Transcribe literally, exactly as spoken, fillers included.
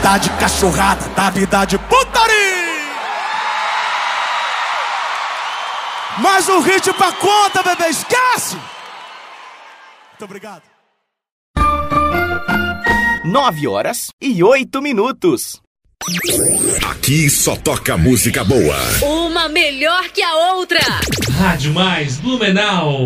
vida de cachorrada, da vida de putaria. Mais um hit pra conta, bebê, esquece! Muito obrigado. Nove horas e oito minutos. Aqui só toca música boa. Uma melhor que a outra. Rádio Mais Blumenau.